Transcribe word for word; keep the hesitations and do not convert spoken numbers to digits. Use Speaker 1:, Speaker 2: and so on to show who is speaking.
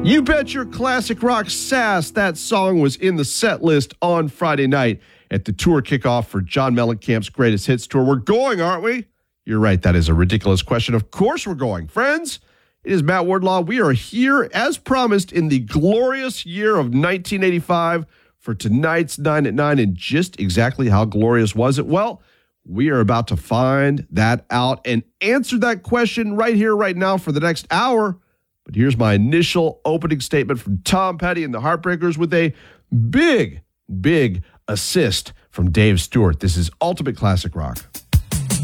Speaker 1: You Bet Your Classic Rock Sass. That song was in the set list on Friday night at the tour kickoff for John Mellencamp's Greatest Hits Tour. We're going, aren't we? You're right. That is a ridiculous question. Of course we're going. Friends, it is Matt Wardlaw. We are here, as promised, in the glorious year of nineteen eighty-five for tonight's nine at nine. And just exactly how glorious was it? Well, we are about to find that out and answer that question right here, right now for the next hour. But here's my initial opening statement from Tom Petty and the Heartbreakers with a big, big assist from Dave Stewart. This is Ultimate Classic Rock.